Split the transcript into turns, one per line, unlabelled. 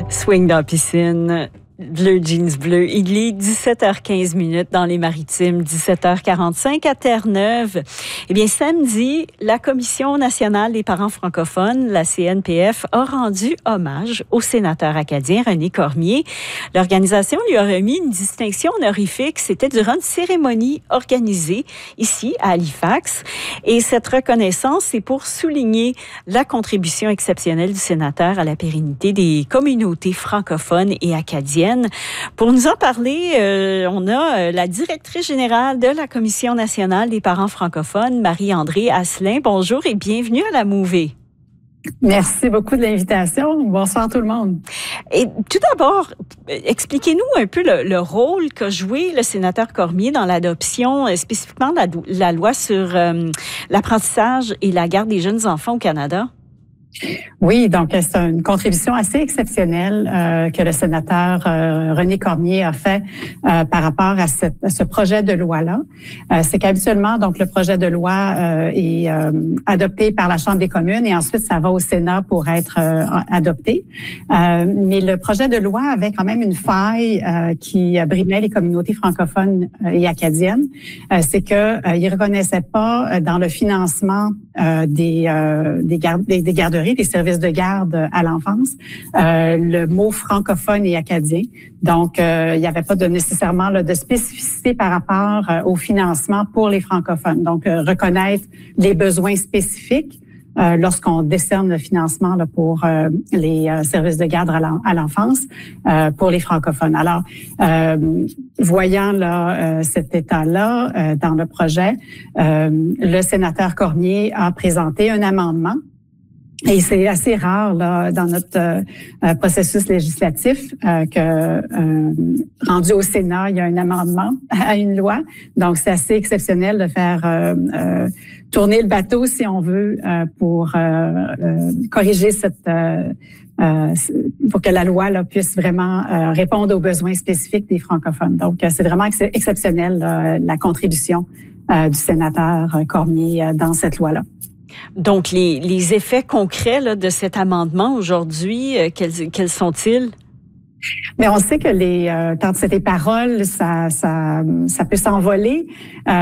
Swing dans la piscine. Bleu jeans bleu. Il est 17h15 dans les Maritimes, 17h45 à Terre-Neuve. Eh bien, samedi, la Commission nationale des parents francophones, la CNPF, a rendu hommage au sénateur acadien René Cormier. L'organisation lui a remis une distinction honorifique. C'était durant une cérémonie organisée ici à Halifax. Et cette reconnaissance, c'est pour souligner la contribution exceptionnelle du sénateur à la pérennité des communautés francophones et acadiennes. Pour nous en parler, on a la directrice générale de la Commission nationale des parents francophones, Marie-Andrée Asselin. Bonjour et bienvenue à la Mouvée.
Merci beaucoup de l'invitation. Bonsoir tout le monde.
Et tout d'abord, expliquez-nous un peu le rôle qu'a joué le sénateur Cormier dans l'adoption, spécifiquement la loi sur l'apprentissage et la garde des jeunes enfants au Canada.
Oui, donc c'est une contribution assez exceptionnelle que le sénateur René Cormier a fait par rapport à ce projet de loi-là. C'est qu'habituellement, donc le projet de loi est adopté par la Chambre des communes et ensuite ça va au Sénat pour être adopté. Mais le projet de loi avait quand même une faille qui brimait les communautés francophones et acadiennes. C'est que il reconnaissait pas dans le financement des garderies, des services de garde à l'enfance, le mot francophone et acadien. Donc, il n'y avait pas nécessairement de spécificité par rapport au financement pour les francophones. Donc, reconnaître les besoins spécifiques lorsqu'on décerne le financement pour les services de garde à l'enfance pour les francophones. Alors, voyant cet état-là dans le projet, le sénateur Cormier a présenté un amendement. Et c'est assez rare là dans notre processus législatif que rendu au Sénat, il y a un amendement à une loi. Donc c'est assez exceptionnel de faire tourner le bateau si on veut pour corriger pour que la loi là, puisse vraiment répondre aux besoins spécifiques des francophones. Donc c'est vraiment exceptionnel la contribution du sénateur Cormier dans cette loi-là.
Donc, les effets concrets là, de cet amendement aujourd'hui, quels sont-ils?
Mais on sait que quand c'est des paroles, ça peut s'envoler.